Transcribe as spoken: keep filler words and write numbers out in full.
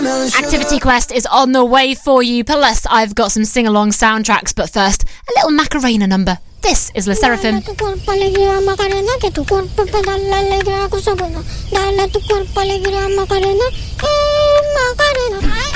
Activity Quest is on the way for you. Plus, I've got some sing-along soundtracks, but first, a little Macarena number. This is Le Seraphim. Tu cuerpo alegría Macarena, que tu cuerpo para dar la alegría, cosa buena. Dale a tu cuerpo alegría Macarena, eh, Macarena.